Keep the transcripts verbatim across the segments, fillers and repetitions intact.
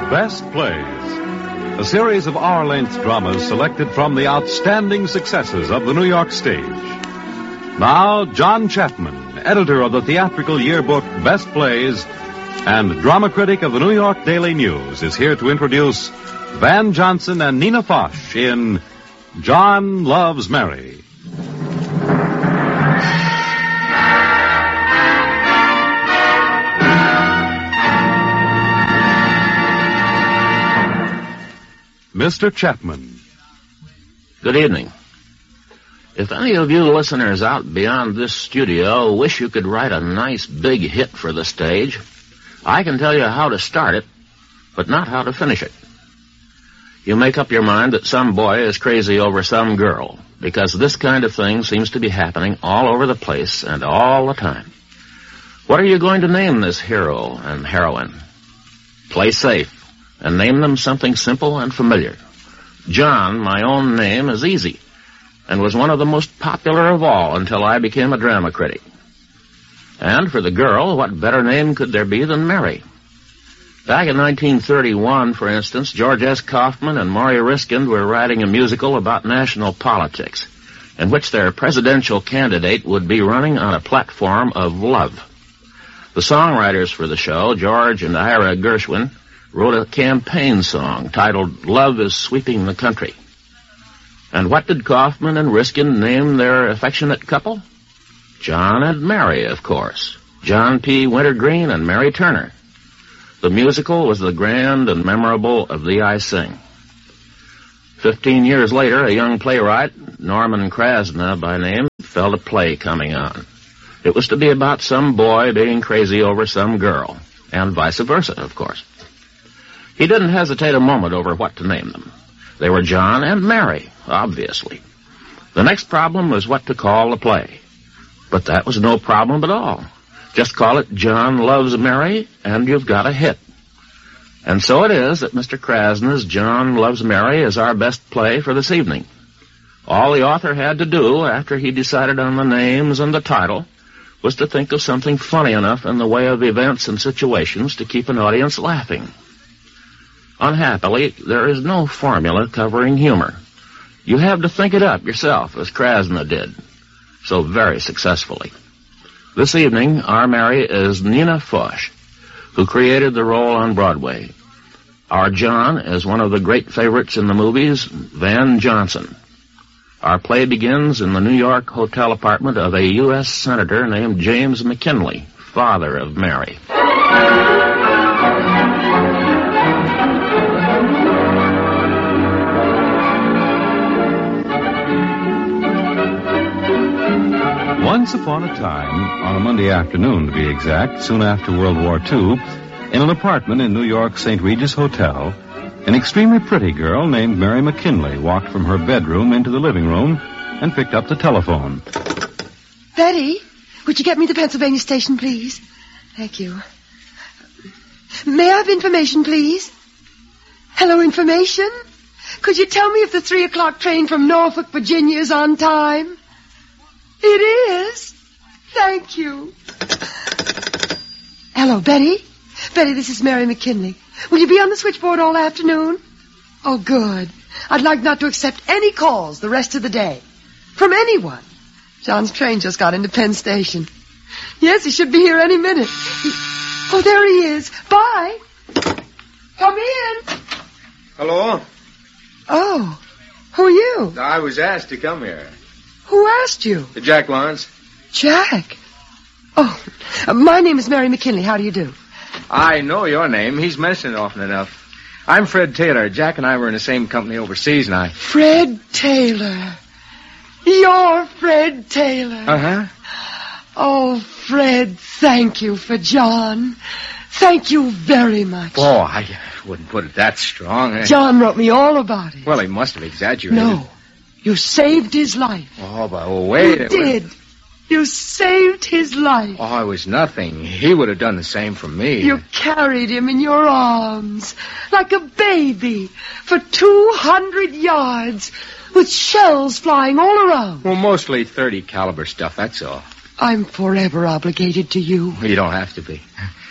Best Plays, a series of hour-length dramas selected from the outstanding successes of the New York stage. Now, John Chapman, editor of the theatrical yearbook Best Plays and drama critic of the New York Daily News, is here to introduce Van Johnson and Nina Foch in John Loves Mary. Mister Chapman. Good evening. If any of you listeners out beyond this studio wish you could write a nice big hit for the stage, I can tell you how to start it, but not how to finish it. You make up your mind that some boy is crazy over some girl, because this kind of thing seems to be happening all over the place and all the time. What are you going to name this hero and heroine? Play safe and name them something simple and familiar. John, my own name, is easy, and was one of the most popular of all until I became a drama critic. And for the girl, what better name could there be than Mary? Back in nineteen thirty-one, for instance, George S. Kaufman and Maury Riskind were writing a musical about national politics, in which their presidential candidate would be running on a platform of love. The songwriters for the show, George and Ira Gershwin, wrote a campaign song titled Love is Sweeping the Country. And what did Kaufman and Riskind name their affectionate couple? John and Mary, of course. John P. Wintergreen and Mary Turner. The musical was the grand and memorable of Thee I Sing. Fifteen years later, a young playwright, Norman Krasna by name, felt a play coming on. It was to be about some boy being crazy over some girl, and vice versa, of course. He didn't hesitate a moment over what to name them. They were John and Mary, obviously. The next problem was what to call the play. But that was no problem at all. Just call it John Loves Mary, and you've got a hit. And so it is that Mister Krasna's John Loves Mary is our best play for this evening. All the author had to do, after he decided on the names and the title, was to think of something funny enough in the way of events and situations to keep an audience laughing. Unhappily, there is no formula covering humor. You have to think it up yourself, as Krasna did, so very successfully. This evening, our Mary is Nina Foch, who created the role on Broadway. Our John is one of the great favorites in the movies, Van Johnson. Our play begins in the New York hotel apartment of a U S senator named James McKinley, father of Mary. Once upon a time, on a Monday afternoon to be exact, soon after World War Two, in an apartment in New York's Saint Regis Hotel, an extremely pretty girl named Mary McKinley walked from her bedroom into the living room and picked up the telephone. Betty, would you get me the Pennsylvania station, please? Thank you. May I have information, please? Hello, information? Could you tell me if the three o'clock train from Norfolk, Virginia is on time? It is? Thank you. Hello, Betty? Betty, this is Mary McKinley. Will you be on the switchboard all afternoon? Oh, good. I'd like not to accept any calls the rest of the day. From anyone. John's train just got into Penn Station. Yes, he should be here any minute. He... Oh, there he is. Bye. Come in. Hello? Oh, who are you? I was asked to come here. Who asked you? Jack Lawrence. Jack? Oh, uh, my name is Mary McKinley. How do you do? I know your name. He's mentioned it often enough. I'm Fred Taylor. Jack and I were in the same company overseas, and I... Fred Taylor. You're Fred Taylor. Uh-huh. Oh, Fred, thank you for John. Thank you very much. Oh, I wouldn't put it that strong. I... John wrote me all about it. Well, he must have exaggerated. No. You saved his life. Oh, but oh, wait. You did. Was... You saved his life. Oh, it was nothing. He would have done the same for me. You carried him in your arms like a baby for two hundred yards with shells flying all around. Well, mostly thirty caliber stuff, that's all. I'm forever obligated to you. You don't have to be.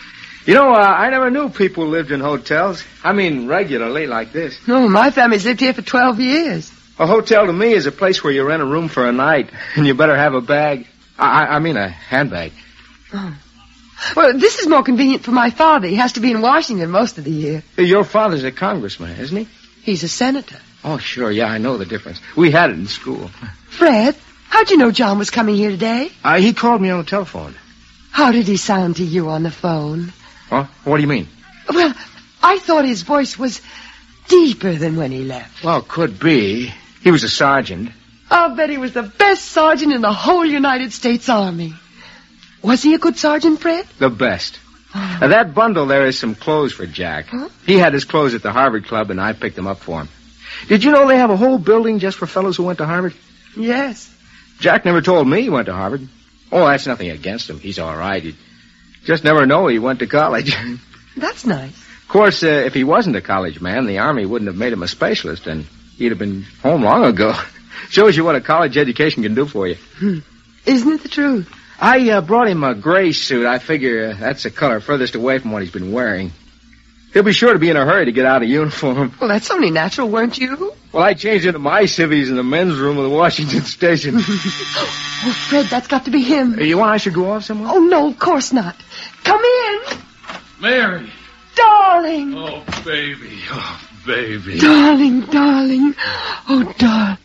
You know, uh, I never knew people lived in hotels. I mean, regularly, like this. No, my family's lived here for twelve years. A hotel to me is a place where you rent a room for a night, and you better have a bag. I, I mean a handbag. Oh. Well, this is more convenient for my father. He has to be in Washington most of the year. Your father's a congressman, isn't he? He's a senator. Oh, sure, yeah, I know the difference. We had it in school. Fred, how'd you know John was coming here today? Uh, he called me on the telephone. How did he sound to you on the phone? Huh? What do you mean? Well, I thought his voice was deeper than when he left. Well, could be. He was a sergeant. I'll bet he was the best sergeant in the whole United States Army. Was he a good sergeant, Fred? The best. Oh. Now, that bundle there is some clothes for Jack. Huh? He had his clothes at the Harvard Club, and I picked them up for him. Did you know they have a whole building just for fellows who went to Harvard? Yes. Jack never told me he went to Harvard. Oh, that's nothing against him. He's all right. He'd just never know he went to college. That's nice. Of course, uh, if he wasn't a college man, the Army wouldn't have made him a specialist, and he'd have been home long ago. Shows you what a college education can do for you. Hmm. Isn't it the truth? I uh, brought him a gray suit. I figure uh, that's the color furthest away from what he's been wearing. He'll be sure to be in a hurry to get out of uniform. Well, that's only natural, weren't you? Well, I changed into my civvies in the men's room of the Washington Station. Oh, Fred, that's got to be him. You want I should go off somewhere? Oh, no, of course not. Come in. Mary. Darling. Oh, baby. Oh, baby. Darling, darling. Oh, darling.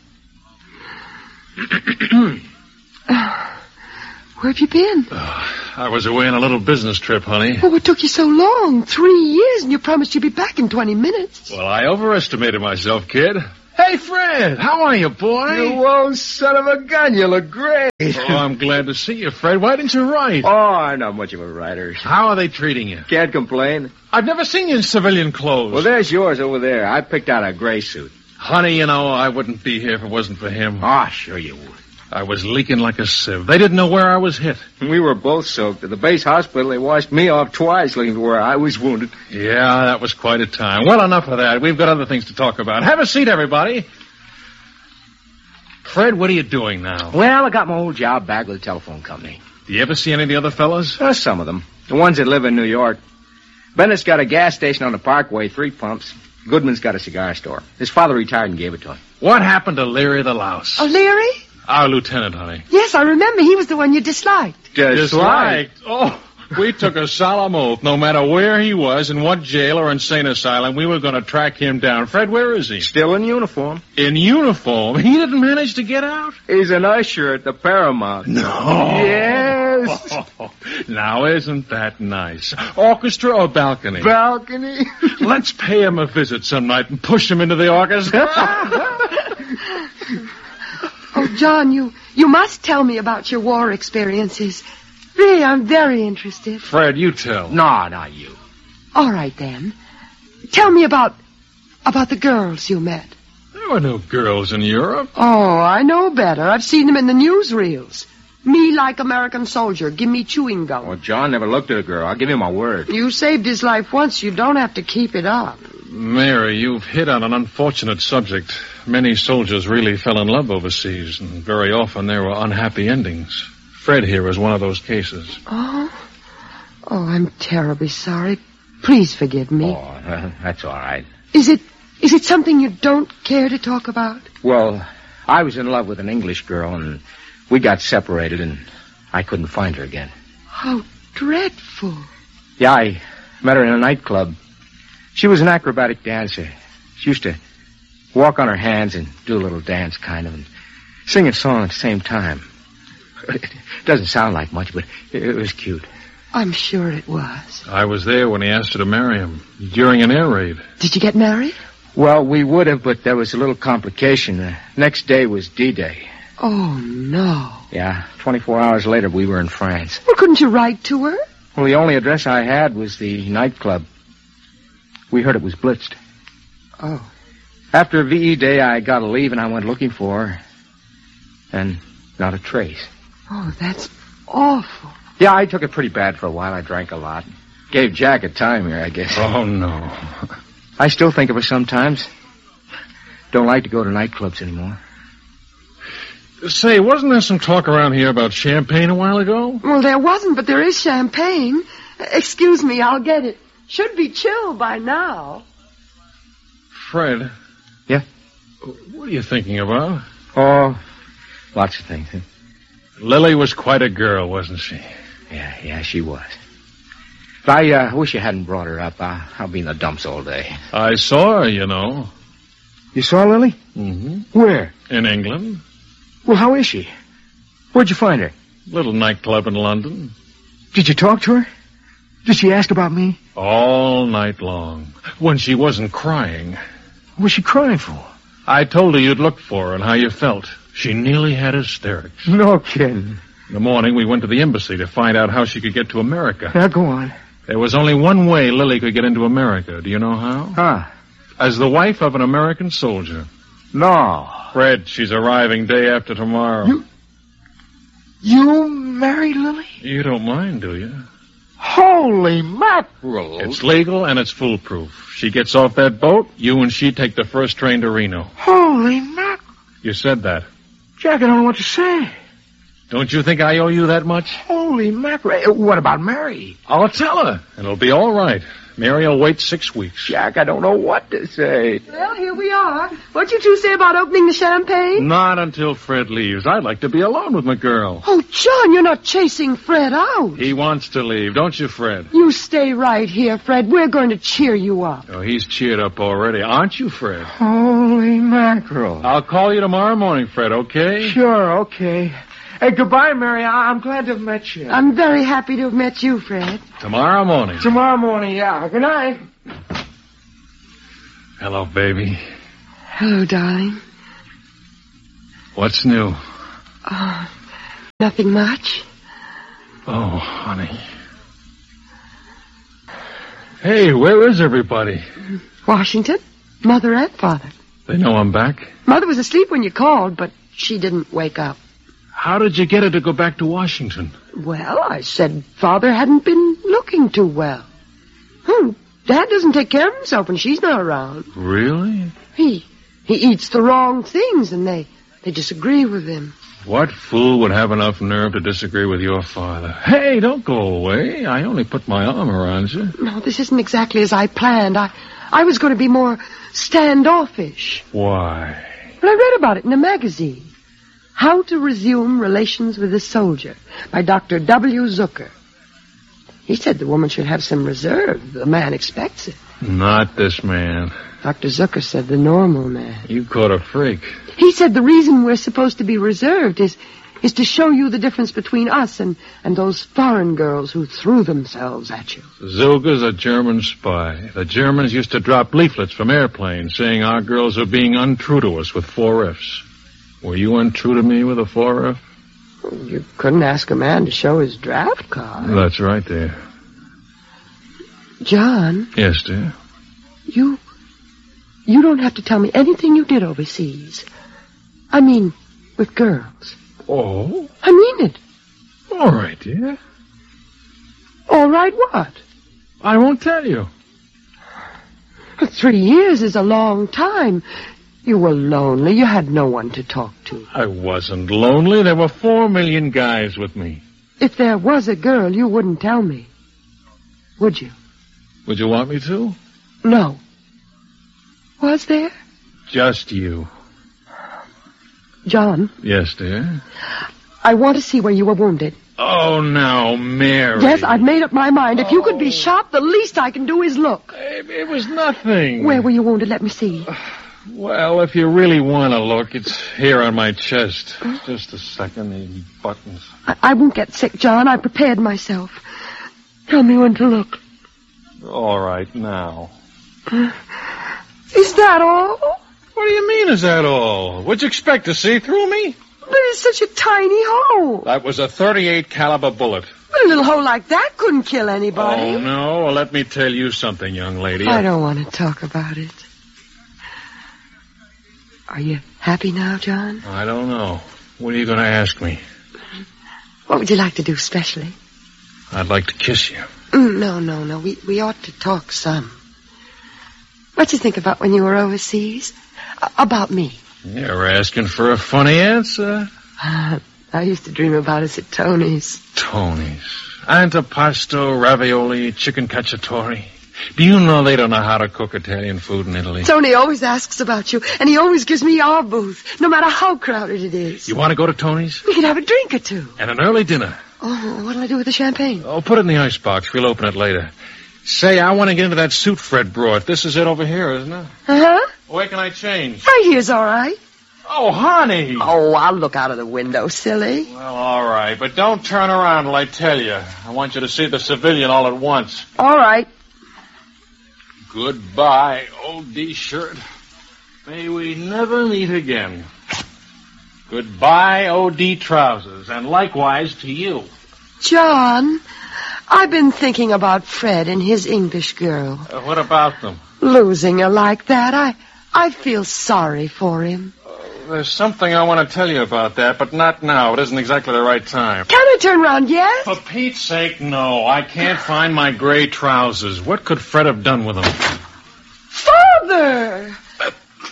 Where have you been? Uh, I was away on a little business trip, honey. Oh, what took you so long? Three years, and you promised you'd be back in twenty minutes. Well, I overestimated myself, kid. Hey, Fred. How are you, boy? You old son of a gun. You look great. Oh, I'm glad to see you, Fred. Why didn't you write? Oh, I'm not much of a writer. How are they treating you? Can't complain. I've never seen you in civilian clothes. Well, there's yours over there. I picked out a gray suit. Honey, you know, I wouldn't be here if it wasn't for him. Ah, oh, sure you would. I was leaking like a sieve. They didn't know where I was hit. We were both soaked. At the base hospital, they washed me off twice looking for where I was wounded. Yeah, that was quite a time. Well, enough of that. We've got other things to talk about. Have a seat, everybody. Fred, what are you doing now? Well, I got my old job back with the telephone company. Do you ever see any of the other fellas? Uh, some of them. The ones that live in New York. Bennett's got a gas station on the Parkway, three pumps. Goodman's got a cigar store. His father retired and gave it to him. What happened to Leary the Louse? Oh, Leary? Our lieutenant, honey. Yes, I remember. He was the one you disliked. Disliked? Oh, we took a solemn oath. No matter where he was, in what jail or insane asylum, we were going to track him down. Fred, where is he? Still in uniform. In uniform? He didn't manage to get out? He's an usher at the Paramount. No. Yes. Oh, now, isn't that nice? Orchestra or balcony? Balcony. Let's pay him a visit some night and push him into the orchestra. Oh, John, you, you must tell me about your war experiences. Really, I'm very interested. Fred, you tell. No, not you. All right, then. Tell me about, about the girls you met. There were no girls in Europe. Oh, I know better. I've seen them in the newsreels. Me like American soldier. Give me chewing gum. Well, John never looked at a girl. I'll give you my word. You saved his life once. You don't have to keep it up. Mary, you've hit on an unfortunate subject. Many soldiers really fell in love overseas, and very often there were unhappy endings. Fred here is one of those cases. Oh? Oh, I'm terribly sorry. Please forgive me. Oh, uh, that's all right. Is it, is it something you don't care to talk about? Well, I was in love with an English girl, and we got separated, and I couldn't find her again. How dreadful. Yeah, I met her in a nightclub. She was an acrobatic dancer. She used to walk on her hands and do a little dance, kind of, and sing a song at the same time. It doesn't sound like much, but it was cute. I'm sure it was. I was there when he asked her to marry him, during an air raid. Did you get married? Well, we would have, but there was a little complication. The next day was D-Day. Oh, no. Yeah, twenty-four hours later, we were in France. Well, couldn't you write to her? Well, the only address I had was the nightclub. We heard it was blitzed. Oh. After V E Day, I got a leave and I went looking for her. And not a trace. Oh, that's awful. Yeah, I took it pretty bad for a while. I drank a lot. Gave Jack a time here, I guess. Oh, no. I still think of her sometimes. Don't like to go to nightclubs anymore. Say, wasn't there some talk around here about champagne a while ago? Well, there wasn't, but there is champagne. Excuse me, I'll get it. Should be chilled by now. Fred. Yeah? What are you thinking about? Oh, lots of things. Huh? Lily was quite a girl, wasn't she? Yeah, yeah, she was. I uh, wish you hadn't brought her up. I, I'll be in the dumps all day. I saw her, you know. You saw Lily? Mm-hmm. Where? In England. Well, how is she? Where'd you find her? Little nightclub in London. Did you talk to her? Did she ask about me? All night long. When she wasn't crying. What was she crying for? I told her you'd looked for her and how you felt. She nearly had hysterics. No kidding. In the morning, we went to the embassy to find out how she could get to America. Now, go on. There was only one way Lily could get into America. Do you know how? Huh? As the wife of an American soldier. No. Fred, she's arriving day after tomorrow. You... You married Lily? You don't mind, do you? Holy mackerel. It's legal and it's foolproof. She gets off that boat, you and she take the first train to Reno. Holy mackerel. You said that. Jack, I don't know what to say. Don't you think I owe you that much? Holy mackerel. What about Mary? I'll tell her, and it'll be all right. Mary will wait six weeks. Jack, I don't know what to say. Well, here we are. What you two say about opening the champagne? Not until Fred leaves. I'd like to be alone with my girl. Oh, John, you're not chasing Fred out. He wants to leave, don't you, Fred? You stay right here, Fred. We're going to cheer you up. Oh, he's cheered up already. Aren't you, Fred? Holy mackerel. I'll call you tomorrow morning, Fred, okay? Sure, okay. Hey, goodbye, Mary. I- I'm glad to have met you. I'm very happy to have met you, Fred. Tomorrow morning. Tomorrow morning, yeah. Good night. Hello, baby. Hello, darling. What's new? Oh, nothing much. Oh, honey. Hey, where is everybody? Washington, Mother and Father. They know I'm back? Mother was asleep when you called, but she didn't wake up. How did you get her to go back to Washington? Well, I said Father hadn't been looking too well. Hmm, Dad doesn't take care of himself when she's not around. Really? He he eats the wrong things, and they, they disagree with him. What fool would have enough nerve to disagree with your father? Hey, don't go away. I only put my arm around you. No, this isn't exactly as I planned. I, I was going to be more standoffish. Why? Well, I read about it in a magazine. How to Resume Relations with a Soldier by Doctor W. Zucker. He said the woman should have some reserve. The man expects it. Not this man. Doctor Zucker said the normal man. You caught a freak. He said the reason we're supposed to be reserved is is to show you the difference between us and, and those foreign girls who threw themselves at you. Zucker's a German spy. The Germans used to drop leaflets from airplanes saying our girls are being untrue to us with four Fs. Were you untrue to me with a four F? You couldn't ask a man to show his draft card. That's right, dear. John. Yes, dear? You... You don't have to tell me anything you did overseas. I mean, with girls. Oh? I mean it. All right, dear. All right what? I won't tell you. Three years is a long time. You were lonely. You had no one to talk to. I wasn't lonely. There were four million guys with me. If there was a girl, you wouldn't tell me. Would you? Would you want me to? No. Was there? Just you. John? Yes, dear? I want to see where you were wounded. Oh, now, Mary. Yes, I've made up my mind. If you could be shot, the least I can do is look. It, it was nothing. Where were you wounded? Let me see. Well, if you really want to look, it's here on my chest. Just a second, these buttons. I, I won't get sick, John. I prepared myself. Tell me when to look. All right, now. Uh, is that all? What do you mean, is that all? What'd you expect, to see through me? But it's such a tiny hole. That was a thirty-eight caliber bullet. A little hole like that couldn't kill anybody. Oh, no. Well, let me tell you something, young lady. I don't want to talk about it. Are you happy now, John? I don't know. What are you going to ask me? What would you like to do specially? I'd like to kiss you. Mm, no, no, no. We we ought to talk some. What'd you think about when you were overseas? Uh, about me. You're asking for a funny answer. Uh, I used to dream about us at Tony's. Tony's. Antipasto, ravioli, chicken cacciatore. Do you know they don't know how to cook Italian food in Italy? Tony always asks about you, and he always gives me our booth, no matter how crowded it is. You want to go to Tony's? We could have a drink or two. And an early dinner. Oh, what'll I do with the champagne? Oh, put it in the icebox. We'll open it later. Say, I want to get into that suit Fred brought. This is it over here, isn't it? Uh-huh. Where can I change? Right here's all right. Oh, honey. Oh, I'll look out of the window, silly. Well, all right, but don't turn around till I tell you. I want you to see the civilian all at once. All right. Goodbye, O D shirt. May we never meet again. Goodbye, O D trousers, and likewise to you. John, I've been thinking about Fred and his English girl. Uh, what about them? Losing her like that, I, I feel sorry for him. There's something I want to tell you about that, but not now. It isn't exactly the right time. Can I turn around yet? For Pete's sake, no. I can't find my gray trousers. What could Fred have done with them? Father! Uh,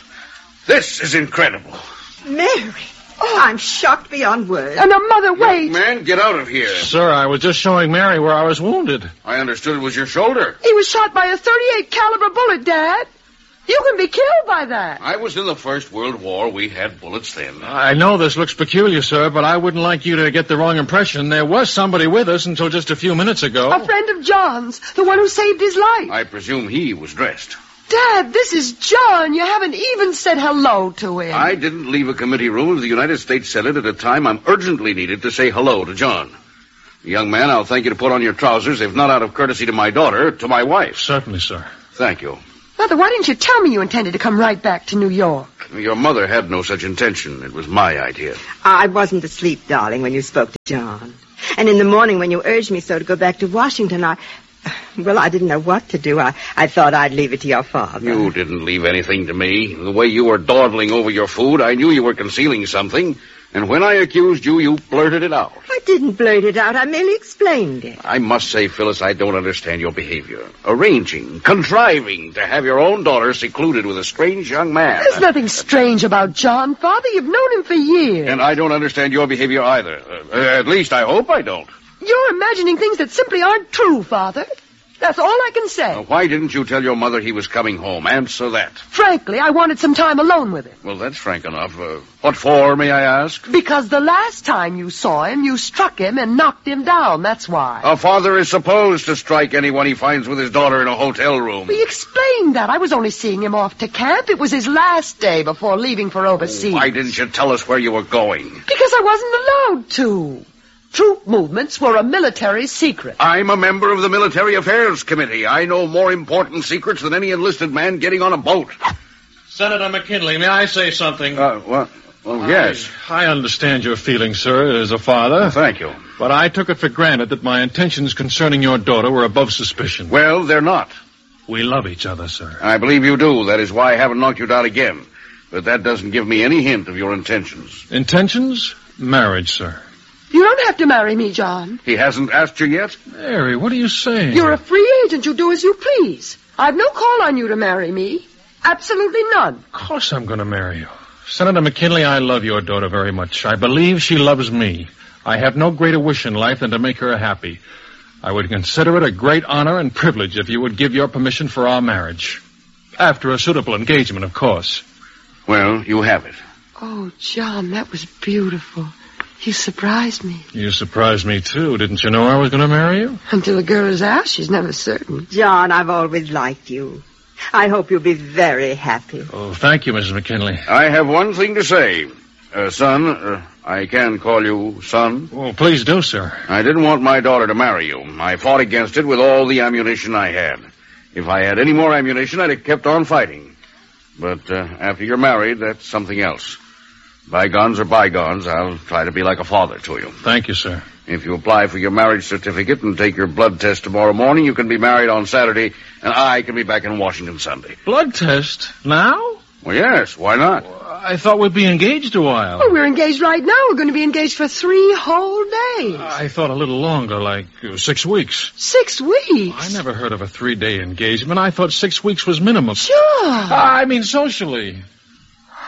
this is incredible. Mary, oh, I'm shocked beyond words. And a mother, wait. Young man, get out of here. Sir, I was just showing Mary where I was wounded. I understood it was your shoulder. He was shot by a thirty-eight caliber bullet, Dad. You can be killed by that. I was in the First World War. We had bullets then. I know this looks peculiar, sir, but I wouldn't like you to get the wrong impression. There was somebody with us until just a few minutes ago. A friend of John's, the one who saved his life. I presume he was dressed. Dad, this is John. You haven't even said hello to him. I didn't leave a committee room of the United States Senate at a time I'm urgently needed to say hello to John. Young man, I'll thank you to put on your trousers, if not out of courtesy to my daughter, to my wife. Certainly, sir. Thank you. Mother, why didn't you tell me you intended to come right back to New York? Your mother had no such intention. It was my idea. I wasn't asleep, darling, when you spoke to John. And in the morning when you urged me so to go back to Washington, I... Well, I didn't know what to do. I, I thought I'd leave it to your father. You didn't leave anything to me. The way you were dawdling over your food, I knew you were concealing something. And when I accused you, you blurted it out. I didn't blurt it out. I merely explained it. I must say, Phyllis, I don't understand your behavior. Arranging, contriving to have your own daughter secluded with a strange young man. There's nothing strange about John, Father. You've known him for years. And I don't understand your behavior either. Uh, at least I hope I don't. You're imagining things that simply aren't true, Father. That's all I can say. Now, why didn't you tell your mother he was coming home? Answer that. Frankly, I wanted some time alone with him. Well, that's frank enough. Uh, what for, may I ask? Because the last time you saw him, you struck him and knocked him down. That's why. A father is supposed to strike anyone he finds with his daughter in a hotel room. We explained that. I was only seeing him off to camp. It was his last day before leaving for overseas. Why didn't you tell us where you were going? Because I wasn't allowed to. Troop movements were a military secret. I'm a member of the Military Affairs Committee. I know more important secrets than any enlisted man getting on a boat. Senator McKinley, may I say something? Uh, what? Well, yes. I, I understand your feelings, sir, as a father. Well, thank you. But I took it for granted that my intentions concerning your daughter were above suspicion. Well, they're not. We love each other, sir. I believe you do. That is why I haven't knocked you down again. But that doesn't give me any hint of your intentions. Intentions? Marriage, sir. You don't have to marry me, John. He hasn't asked you yet? Mary, what are you saying? You're a free agent. You do as you please. I've no call on you to marry me. Absolutely none. Of course I'm going to marry you. Senator McKinley, I love your daughter very much. I believe she loves me. I have no greater wish in life than to make her happy. I would consider it a great honor and privilege if you would give your permission for our marriage. After a suitable engagement, of course. Well, you have it. Oh, John, that was beautiful. You surprised me. You surprised me, too. Didn't you know I was going to marry you? Until a girl is asked, she's never certain. John, I've always liked you. I hope you'll be very happy. Oh, thank you, Missus McKinley. I have one thing to say. Uh, son, uh, I can call you son. Oh, please do, sir. I didn't want my daughter to marry you. I fought against it with all the ammunition I had. If I had any more ammunition, I'd have kept on fighting. But uh, after you're married, that's something else. Bygones are bygones. I'll try to be like a father to you. Thank you, sir. If you apply for your marriage certificate and take your blood test tomorrow morning, you can be married on Saturday, and I can be back in Washington Sunday. Blood test? Now? Well, yes. Why not? I thought we'd be engaged a while. Well, we're engaged right now. We're going to be engaged for three whole days. I thought a little longer, like uh, six weeks. Six weeks? I never heard of a three-day engagement. I thought six weeks was minimum. Sure. I mean socially.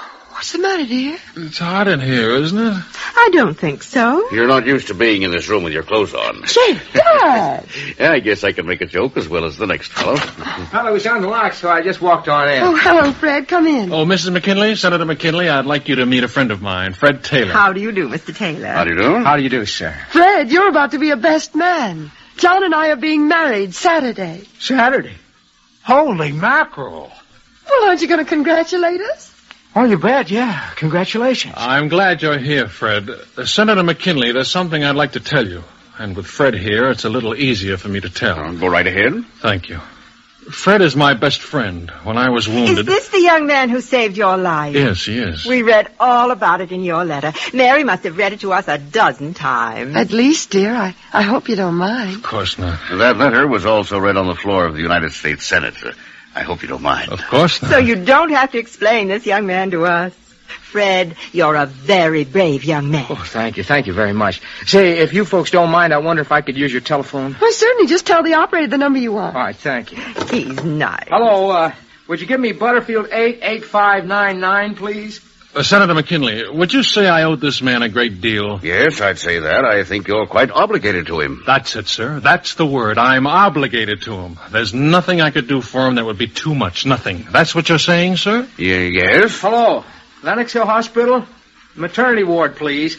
What's the matter, dear? It's hot in here, isn't it? I don't think so. You're not used to being in this room with your clothes on. Say, Dad! Yeah, I guess I can make a joke as well as the next fellow. Well, it was unlocked, so I just walked on in. Oh, hello, Fred. Come in. Oh, Missus McKinley, Senator McKinley, I'd like you to meet a friend of mine, Fred Taylor. How do you do, Mister Taylor? How do you do? How do you do, sir? Fred, you're about to be a best man. John and I are being married Saturday. Saturday. Holy mackerel. Well, aren't you going to congratulate us? Oh, you bet, yeah. Congratulations. I'm glad you're here, Fred. Uh, Senator McKinley, there's something I'd like to tell you. And with Fred here, it's a little easier for me to tell. Uh, go right ahead. Thank you. Fred is my best friend. When I was wounded... Is this the young man who saved your life? Yes, yes. We read all about it in your letter. Mary must have read it to us a dozen times. At least, dear, I, I hope you don't mind. Of course not. That letter was also read on the floor of the United States Senate. Uh, I hope you don't mind. Of course not. So you don't have to explain this young man to us. Fred, you're a very brave young man. Oh, thank you. Thank you very much. Say, if you folks don't mind, I wonder if I could use your telephone. Well, certainly. Just tell the operator the number you want. All right, thank you. He's nice. Hello, uh, would you give me Butterfield eight eight five nine nine, please? Uh, Senator McKinley, would you say I owed this man a great deal? Yes, I'd say that. I think you're quite obligated to him. That's it, sir. That's the word. I'm obligated to him. There's nothing I could do for him that would be too much. Nothing. That's what you're saying, sir? Yeah, yes? Hello, Lenox Hill Hospital? Maternity ward, please.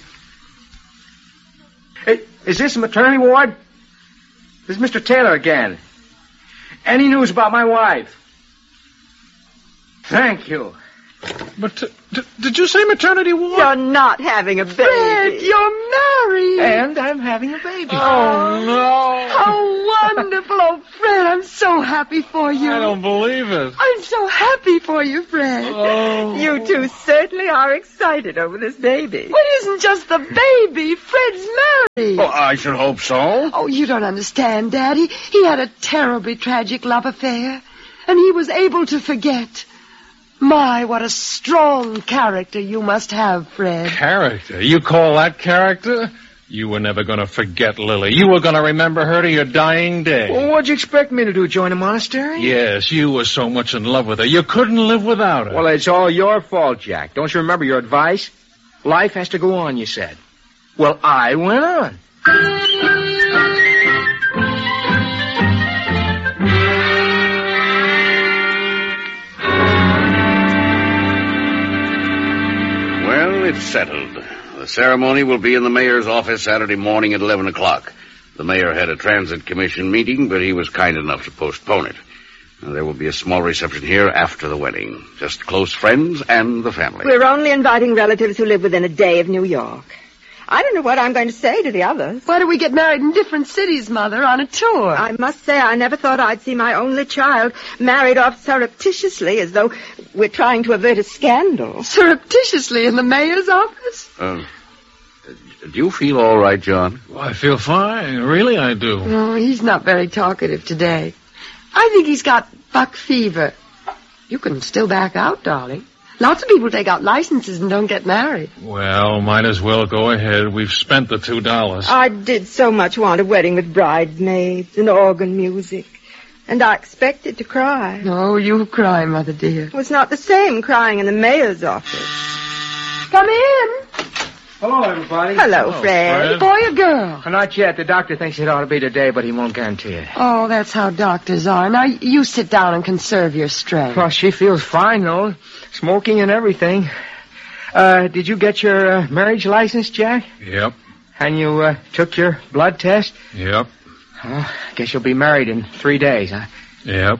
Hey, is this a maternity ward? This is Mister Taylor again. Any news about my wife? Thank you. But uh, d- did you say maternity ward? You're not having a baby. Fred, you're married. And I'm having a baby. Oh, no. How wonderful. Oh, Fred, I'm so happy for you. I don't believe it. I'm so happy for you, Fred. Oh. You two certainly are excited over this baby. Well, it isn't just the baby. Fred's married. Oh, I should hope so. Oh, you don't understand, Daddy. He had a terribly tragic love affair, and he was able to forget. My, what a strong character you must have, Fred. Character? You call that character? You were never going to forget Lily. You were going to remember her to your dying day. Well, what'd you expect me to do, join a monastery? Yes, you were so much in love with her. You couldn't live without her. Well, it's all your fault, Jack. Don't you remember your advice? Life has to go on, you said. Well, I went on. Well, it's settled. The ceremony will be in the mayor's office Saturday morning at eleven o'clock. The mayor had a transit commission meeting, but he was kind enough to postpone it. And there will be a small reception here after the wedding. Just close friends and the family. We're only inviting relatives who live within a day of New York. I don't know what I'm going to say to the others. Why do we get married in different cities, Mother, on a tour? I must say I never thought I'd see my only child married off surreptitiously as though we're trying to avert a scandal. Surreptitiously in the mayor's office? Uh, do you feel all right, John? Well, I feel fine. Really, I do. Oh, he's not very talkative today. I think he's got buck fever. You can still back out, darling. Lots of people take out licenses and don't get married. Well, might as well go ahead. We've spent the two dollars. I did so much want a wedding with bridesmaids and organ music. And I expected to cry. No, you cry, Mother dear. It was not the same crying in the mayor's office. Come in. Hello, everybody. Hello, Hello, Fred. Fred. Boy or girl? Well, not yet. The doctor thinks it ought to be today, but he won't guarantee it. Oh, that's how doctors are. Now, you sit down and conserve your strength. Well, she feels fine, though. Smoking and everything. Uh, did you get your uh, marriage license, Jack? Yep, And you uh, took your blood test? yep, Well, I guess you'll be married in three days, huh? yep.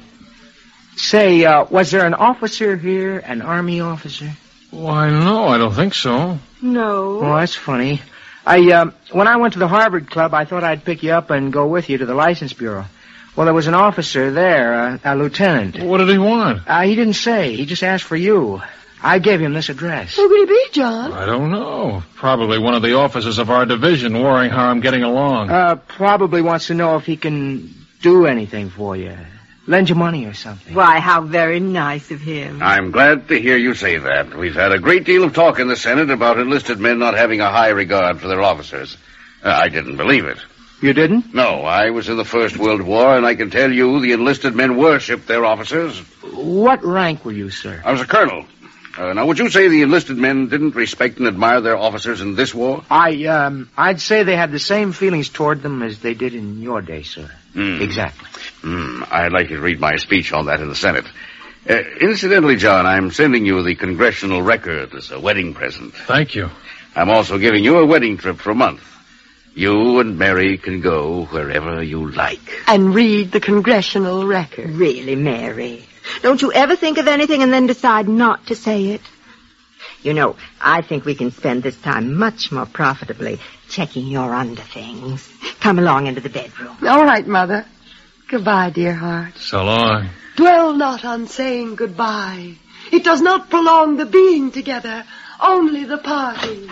Say, uh, was there an officer here, an army officer? Why, no, I don't think so. No. Oh, that's funny. I, uh, when I went to the Harvard Club, I thought I'd pick you up and go with you to the license bureau. Well, there was an officer there, uh, a lieutenant. What did he want? Uh, he didn't say. He just asked for you. I gave him this address. Who could he be, John? I don't know. Probably one of the officers of our division worrying how I'm getting along. Uh, probably wants to know if he can do anything for you. Lend you money or something. Why, how very nice of him. I'm glad to hear you say that. We've had a great deal of talk in the Senate about enlisted men not having a high regard for their officers. Uh, I didn't believe it. You didn't? No, I was in the First World War, and I can tell you the enlisted men worshipped their officers. What rank were you, sir? I was a colonel. Uh, now, would you say the enlisted men didn't respect and admire their officers in this war? I, um, I'd say they had the same feelings toward them as they did in your day, sir. Mm. Exactly. Mm, I'd like you to read my speech on that in the Senate. Uh, incidentally, John, I'm sending you the Congressional Record as a wedding present. Thank you. I'm also giving you a wedding trip for a month. You and Mary can go wherever you like. And read the Congressional Record. Really, Mary? Don't you ever think of anything and then decide not to say it? You know, I think we can spend this time much more profitably checking your underthings. Come along into the bedroom. All right, Mother. Goodbye, dear heart. So long. Dwell not on saying goodbye. It does not prolong the being together, only the parting.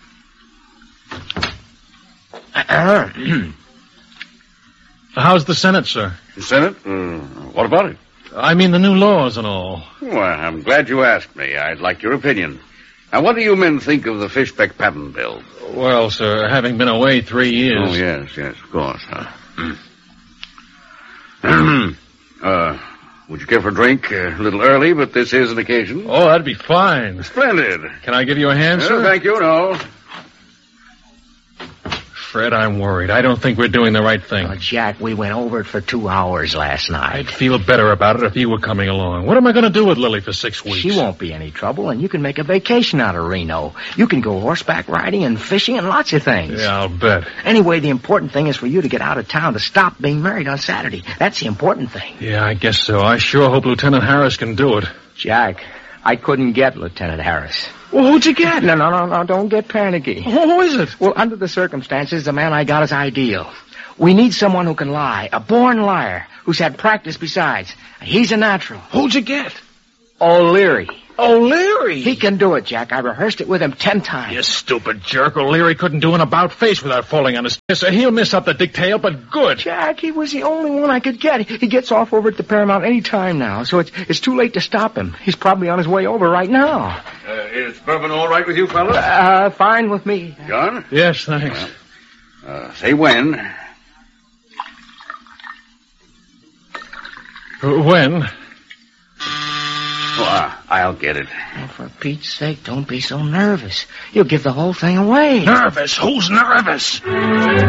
How's the Senate, sir? The Senate? Uh, what about it? I mean the new laws and all. Well, I'm glad you asked me. I'd like your opinion. Now, what do you men think of the Fishbeck patent bill? Well, sir, having been away three years... Oh, yes, yes, of course. Huh? uh, would you care for a drink? Uh, a little early, but this is an occasion. Oh, that'd be fine. Splendid. Can I give you a hand, No, sir? thank you, no. Fred, I'm worried. I don't think we're doing the right thing. Oh, Jack, we went over it for two hours last night. I'd feel better about it if you were coming along. What am I going to do with Lily for six weeks? She won't be any trouble, and you can make a vacation out of Reno. You can go horseback riding and fishing and lots of things. Yeah, I'll bet. Anyway, the important thing is for you to get out of town to stop being married on Saturday. That's the important thing. Yeah, I guess so. I sure hope Lieutenant Harris can do it. Jack, I couldn't get Lieutenant Harris. Well, who'd you get? No, no, no, no, don't get panicky. Who is it? Well, under the circumstances, the man I got is ideal. We need someone who can lie, a born liar, who's had practice besides. He's a natural. Who'd you get? O'Leary. O'Leary? He can do it, Jack. I rehearsed it with him ten times. You stupid jerk. O'Leary couldn't do an about-face without falling on his face. He'll miss up the dictail, but good. Jack, he was the only one I could get. He gets off over at the Paramount any time now, so it's it's too late to stop him. He's probably on his way over right now. Uh, is bourbon all right with you, fellas? Uh, fine with me. John? Yes, thanks. Uh, uh, say when. When? Oh, uh, I'll get it. Oh, for Pete's sake, don't be so nervous. You'll give the whole thing away. Nervous? Who's nervous?